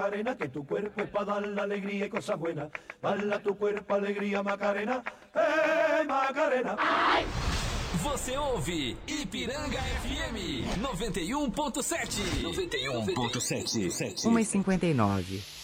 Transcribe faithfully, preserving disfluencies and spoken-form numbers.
Macarena, que tu cuerpo es para dar la alegría y cosas buenas. Dale a tu cuerpo alegría, Macarena, eh, Macarena. Ai! Você ouve Ipiranga F M noventa e um ponto sete. noventa e um ponto sete. uma e cinquenta e nove.